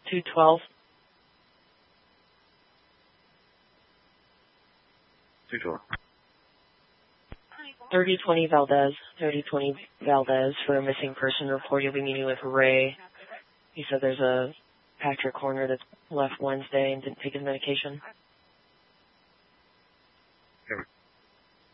212. 212. 3020 Valdez. 3020 Valdez for a missing person report. You'll be meeting with Ray. He said there's a Patrick Horner that's left Wednesday and didn't take his medication.